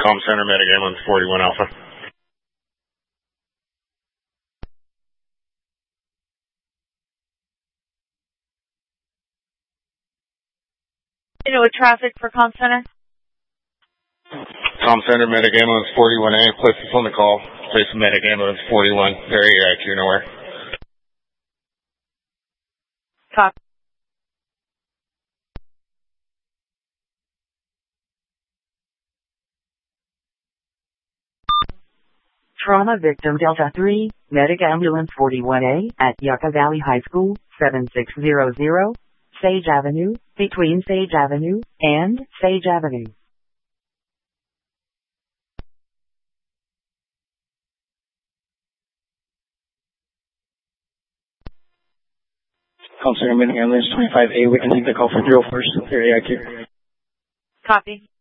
Com Center, Medic Ambulance 41 Alpha. You know, traffic for Com Center? Com Center, Medic Ambulance 41A, place is on the call. Place of Medic Ambulance 41, very accurate, nowhere. Copy. Trauma victim Delta 3, Medic Ambulance 41A at Yucca Valley High School, 7600, Sage Avenue, between Sage Avenue and Sage Avenue. Com Center, Medic Ambulance 25A, we can take the call for 301st, very accurate. Copy.